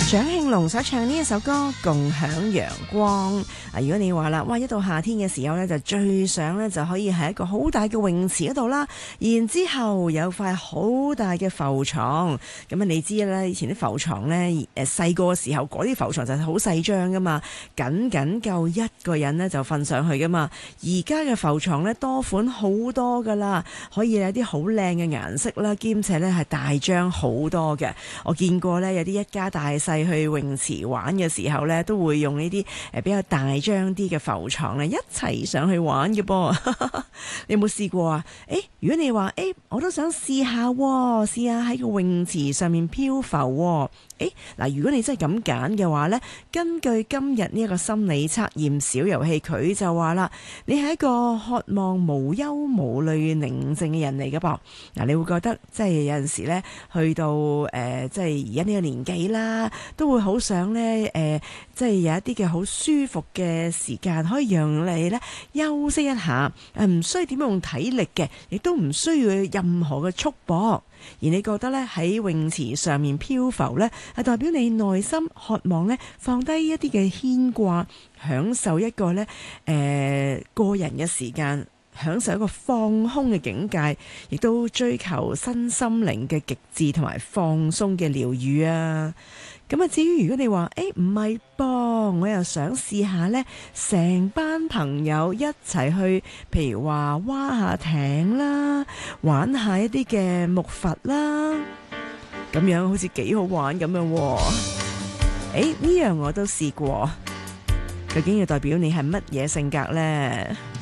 蔣慶龍所唱呢一首歌《共享陽光》啊，如果你話啦，哇，一到夏天嘅時候呢，就最想呢就可以喺一個好大嘅泳池嗰度啦，然之後有塊好大嘅浮床。咁啊，你知啦，以前啲浮床呢，細個嘅時候嗰啲浮床就係好細張噶嘛，僅僅夠一個人呢就瞓上去噶嘛。而家嘅浮床呢，多款好多噶啦，可以有啲好靚嘅顏色啦，兼且呢係大張好多嘅。我見過呢，有啲一家大細去泳池玩嘅時候呢，都會用呢啲比較大張啲嘅浮床一齊上去玩嘅噃。你有冇試過啊？如果你話我都想試下喺個泳池上面漂浮喎。嗱，如果你真係咁揀嘅話呢，根據今日呢一個心理測驗小遊戲，佢就話啦，你係一個渴望無憂無慮寧靜嘅人嚟嘅噃。嗱，你會覺得即係有陣時呢，去到即係而家呢個年紀啦，都會好想呢，即係有一啲嘅好舒服嘅時間，可以讓你呢休息一下，唔需要點用體力嘅，亦都唔需要任何嘅束縛。而你覺得咧喺泳池上面漂浮咧，係代表你內心渴望咧放低一啲嘅牽掛，享受一個咧個人嘅時間，享受一個放空嘅境界，亦都追求身心靈嘅極致同埋放鬆嘅療愈啊！咁啊，至於如果你話唔係噃，我又想試下呢，成班朋友一齊去，譬如話划下艇啦，玩下一啲嘅木筏啦，咁樣好似幾好玩咁樣喎。呢樣我都試過，究竟要代表你係乜嘢性格呢？